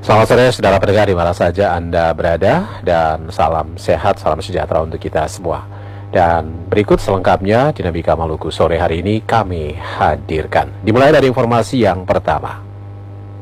Selamat sore saudara pendengar di mana saja Anda berada, dan salam sehat, salam sejahtera untuk kita semua. Dan berikut selengkapnya Dinamika Maluku sore hari ini kami hadirkan. Dimulai dari informasi yang pertama.